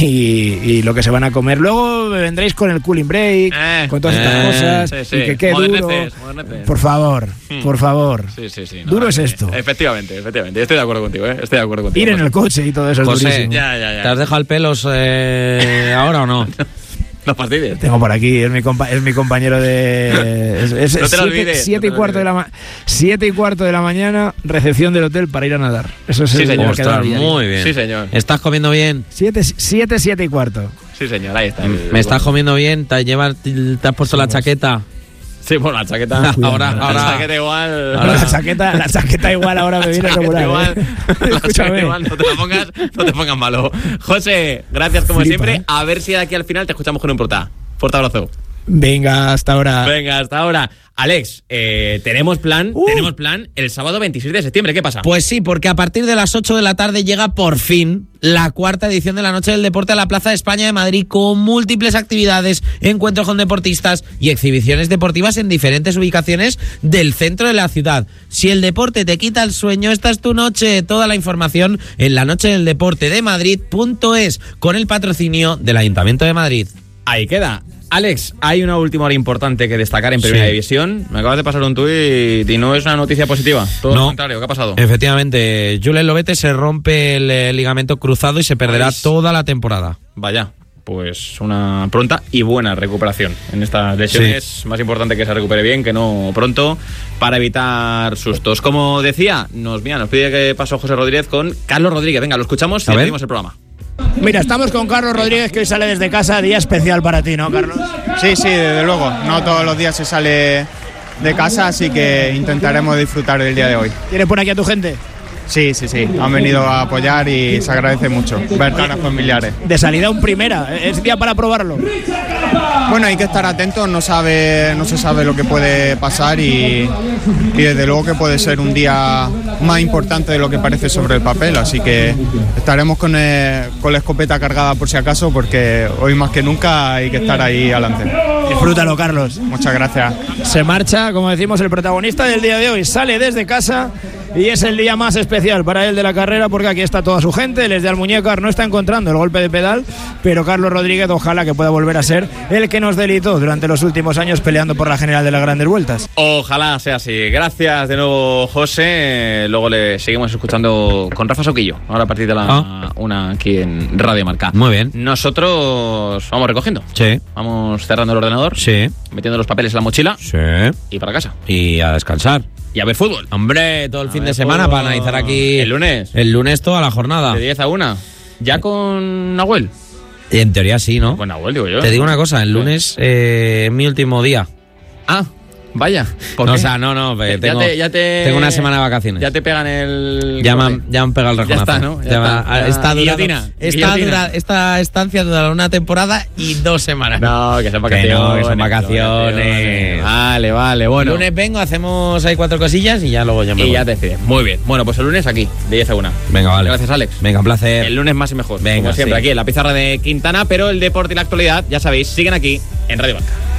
y lo que se van a comer. Luego me vendréis con el cooling break, con todas estas cosas. Sí. Y que quede duro. Por favor. Sí. Duro es esto. Efectivamente. Estoy de acuerdo contigo, Estoy de acuerdo contigo. Ir en el coche y todo eso es durísimo. Ya. ¿Te has dejado el pelos ahora o no? No fastidies. Tengo por aquí, es mi compañero de... No te lo olvides. 7:15 de la mañana, recepción del hotel para ir a nadar. Eso es sí, señor. Muy bien. Sí, señor. ¿Estás comiendo bien? 7:15. Sí, señor, ahí está. ¿Me estás comiendo bien? ¿Te has puesto la chaqueta? Sí, bueno, la chaqueta. Ahora. La chaqueta igual. La chaqueta igual ahora me viene regular. Igual, la chaqueta igual, no te pongas malo. José, gracias como siempre. A ver si de aquí al final te escuchamos con un porta. Fuerte abrazo. Venga, hasta ahora. Alex, tenemos plan el sábado 26 de septiembre. ¿Qué pasa? Pues sí, porque a partir de las 8 de la tarde llega por fin la cuarta edición de la Noche del Deporte a la Plaza de España de Madrid, con múltiples actividades, encuentros con deportistas y exhibiciones deportivas en diferentes ubicaciones del centro de la ciudad. Si el deporte te quita el sueño, esta es tu noche. Toda la información en la noche del deporte de Madrid.es, con el patrocinio del Ayuntamiento de Madrid. Ahí queda. Alex, hay una última hora importante que destacar en Primera División. Me acabas de pasar un tuit y no es una noticia positiva. Todo lo contrario, ¿qué ha pasado? Efectivamente, Julen Lobete se rompe el ligamento cruzado y se perderá toda la temporada. Vaya, pues una pronta y buena recuperación en estas lesiones. Sí. Más importante que se recupere bien que no pronto, para evitar sustos. Como decía, nos pide que pasó José Rodríguez con Carlos Rodríguez. Venga, lo escuchamos y despedimos el programa. Mira, estamos con Carlos Rodríguez, que hoy sale desde casa. Día especial para ti, ¿no, Carlos? Sí, desde luego. No todos los días se sale de casa, así que intentaremos disfrutar del día de hoy. ¿Tienes por aquí a tu gente? Sí. Han venido a apoyar y se agradece mucho ver caras familiares. De salida un primera, ¿es día para probarlo? Bueno, hay que estar atentos, no se sabe lo que puede pasar y desde luego que puede ser un día más importante de lo que parece sobre el papel, así que estaremos con la escopeta cargada por si acaso, porque hoy más que nunca hay que estar ahí adelante. Disfrútalo, Carlos. Muchas gracias. Se marcha, como decimos, el protagonista del día de hoy, sale desde casa y es el día más especial para él de la carrera, porque aquí está toda su gente. Él es de Almuñécar, no está encontrando el golpe de pedal, pero Carlos Rodríguez ojalá que pueda volver a ser el que nos delitó durante los últimos años peleando por la general de las grandes vueltas. Ojalá sea así. Gracias de nuevo, José. Luego le seguimos escuchando con Rafa Soquillo, ahora a partir de la una aquí en Radio Marca. Muy bien. Nosotros vamos recogiendo. Sí. Vamos cerrando el ordenador. Sí. Metiendo los papeles en la mochila. Sí. Y para casa. Y a descansar. Y a ver fútbol. Hombre, todo el fin de semana para analizar aquí. El lunes. El lunes toda la jornada. De 10 a 1. ¿Ya con Nahuel? En teoría sí, ¿no? Con Nahuel, digo yo. Te digo una cosa, el lunes es mi último día. Vaya. ¿Por qué? O sea, no, tengo una semana de vacaciones. Ya te pegan el... Ya me han pegado el rejonazo. Ya está, ¿no? Esta estancia durará una temporada y 2 semanas. No, que son vacaciones. Que son vacaciones. Vale, bueno. El lunes vengo, hacemos ahí 4 cosillas y ya luego ya me voy. Y ya te decides. Muy bien. Bueno, pues el lunes aquí, de 10 a 1. Venga, vale. Gracias, Alex. Venga, un placer. El lunes más y mejor. Venga, como siempre, aquí en la pizarra de Quintana, pero el deporte y la actualidad, ya sabéis, siguen aquí en Radio Marca.